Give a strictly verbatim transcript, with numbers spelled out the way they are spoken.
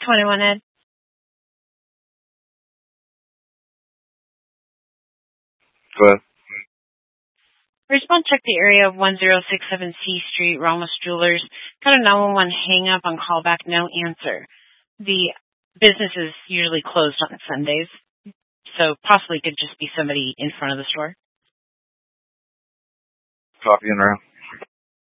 twenty-one, Ed. Go ahead. Respond check the area of one zero six seven C Street, Ramos Jewelers. Got a nine one one hang up on callback, no answer. The business is usually closed on Sundays, so possibly could just be somebody in front of the store. Copy and round.